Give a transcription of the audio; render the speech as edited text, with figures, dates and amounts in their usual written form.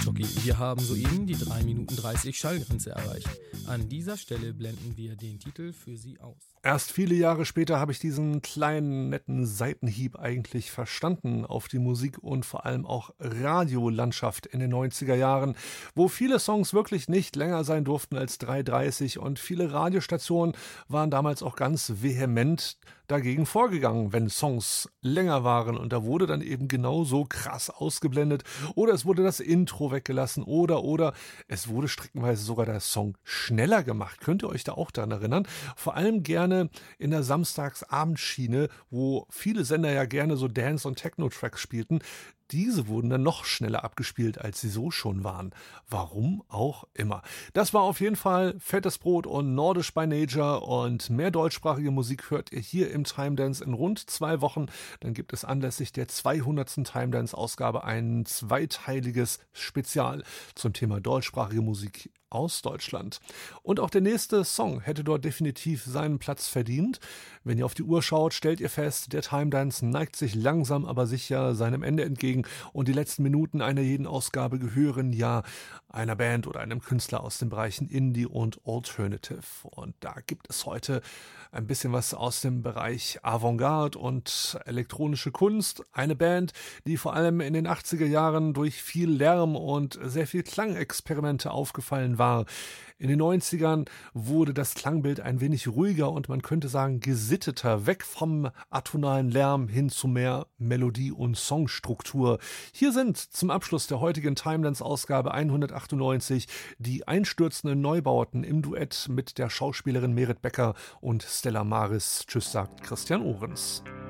Okay, wir haben soeben die 3 Minuten 30 Schallgrenze erreicht. An dieser Stelle blenden wir den Titel für Sie aus. Erst viele Jahre später habe ich diesen kleinen, netten Seitenhieb eigentlich verstanden auf die Musik und vor allem auch Radiolandschaft in den 90er Jahren, wo viele Songs wirklich nicht länger sein durften als 3,30 und viele Radiostationen waren damals auch ganz vehement dagegen vorgegangen, wenn Songs länger waren und da wurde dann eben genauso krass ausgeblendet oder es wurde das Intro weggelassen oder es wurde streckenweise sogar der Song schneller gemacht. Könnt ihr euch da auch daran erinnern? Vor allem gerne in der Samstagsabendschiene, wo viele Sender ja gerne so Dance- und Techno-Tracks spielten. Diese wurden dann noch schneller abgespielt, als sie so schon waren. Warum auch immer. Das war auf jeden Fall Fettes Brot und Nordisch by Nature und mehr deutschsprachige Musik hört ihr hier im Time Dance in rund 2 Wochen. Dann gibt es anlässlich der 200. Time Dance Ausgabe ein zweiteiliges Spezial zum Thema deutschsprachige Musik aus Deutschland. Und auch der nächste Song hätte dort definitiv seinen Platz verdient. Wenn ihr auf die Uhr schaut, stellt ihr fest, der Time Dance neigt sich langsam aber sicher seinem Ende entgegen und die letzten Minuten einer jeden Ausgabe gehören ja einer Band oder einem Künstler aus den Bereichen Indie und Alternative. Und da gibt es heute ein bisschen was aus dem Bereich Avantgarde und elektronische Kunst. Eine Band, die vor allem in den 80er Jahren durch viel Lärm und sehr viel Klangexperimente aufgefallen war. In den 90ern wurde das Klangbild ein wenig ruhiger und man könnte sagen gesitteter, weg vom atonalen Lärm hin zu mehr Melodie und Songstruktur. Hier sind zum Abschluss der heutigen Time Dance Ausgabe 198 die einstürzenden Neubauten im Duett mit der Schauspielerin Merit Becker und Stella Maris. Tschüss, sagt Christian Ohrens.